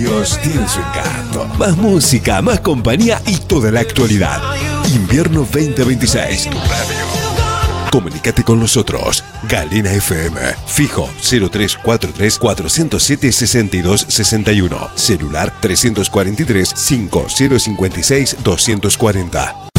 Ríos tiene su encanto. Más música, más compañía y toda la actualidad. Invierno 2026, tu radio. Comunícate con nosotros. Galena FM. Fijo 0343 407 6261. Celular 343 5056 240.